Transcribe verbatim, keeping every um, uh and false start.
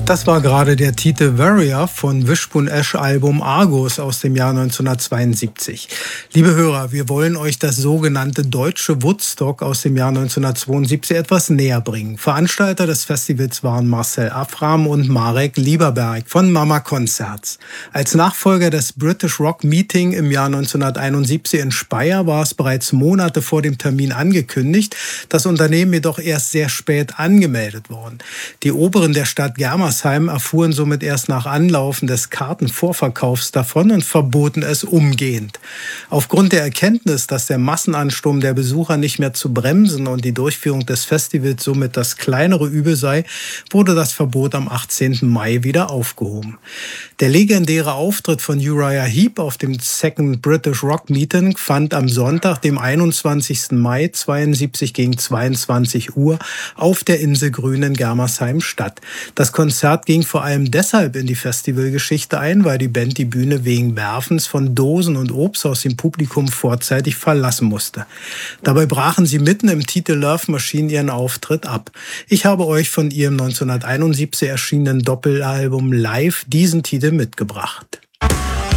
Das war gerade der Titel Warrior von Wishbone Ash Album Argos aus dem Jahr neunzehnhundertzweiundsiebzig. Liebe Hörer, wir wollen euch das sogenannte deutsche Woodstock aus dem Jahr neunzehnhundertzweiundsiebzig etwas näher bringen. Veranstalter des Festivals waren Marcel Afram und Marek Lieberberg von Mama Concerts. Als Nachfolger des British Rock Meeting im Jahr neunzehnhunderteinundsiebzig in Speyer war es bereits Monate vor dem Termin angekündigt, das Unternehmen jedoch erst sehr spät angemeldet worden. Die Oberen der Stadt Germersheim erfuhren somit erst nach Anlaufen des Kartenvorverkaufs davon und verboten es umgehend. Aufgrund der Erkenntnis, dass der Massenansturm der Besucher nicht mehr zu bremsen und die Durchführung des Festivals somit das kleinere Übel sei, wurde das Verbot am achtzehnten Mai wieder aufgehoben. Der legendäre Auftritt von Uriah Heep auf dem Second British Rock Meeting fand am Sonntag, dem einundzwanzigsten Mai zweiundsiebzig gegen zweiundzwanzig Uhr auf der Insel Grün in Germersheim statt. Das Konzert ging vor allem deshalb in die Festivalgeschichte ein, weil die Band die Bühne wegen Werfens von Dosen und Obst aus dem Publikum vorzeitig verlassen musste. Dabei brachen sie mitten im Titel Love Machine ihren Auftritt ab. Ich habe euch von ihrem neunzehnhunderteinundsiebzig erschienenen Doppelalbum Live diesen Titel mitgebracht.